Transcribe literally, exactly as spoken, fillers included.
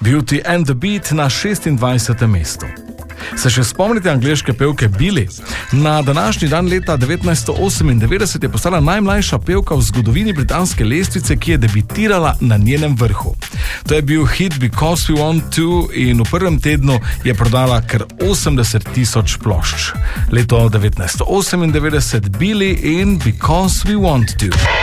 Beauty and the Beat na šestindvajsetem mestu. Se še spomnite angleške pevke Billie? Na današnji dan leta devetnajststo osemindevetdeset je postala najmlajša pevka v zgodovini britanske lestvice, ki je debitirala na njenem vrhu. To je bil hit Because We Want To in v prvem tednu je prodala kar osemdeset tisoč plošč. Leto devetnajststo osemindevetdeset, Billie in Because We Want To.